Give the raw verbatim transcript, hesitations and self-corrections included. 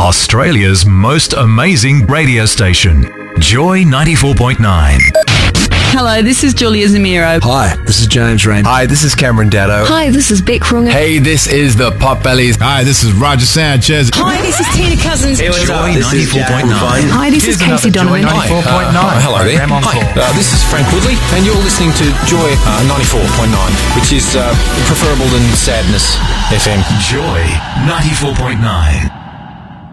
Australia's most amazing radio station, Joy ninety-four point nine. Hello, this is Julia Zamiro. Hi, this is James Rain. Hi, this is Cameron Daddo. Hi, this is Beck Runga. Hey, this is the Potbellies. Hi, this is Roger Sanchez. Hi, this is Tina Cousins. Hey, Joy ninety-four point nine. Hi, this is Casey Donovan. ninety-four point nine. Uh, hello there. Hi, uh, this is Frank Woodley, and you're listening to Joy uh, ninety-four point nine, which is uh, preferable than Sadness F M. Joy ninety-four point nine.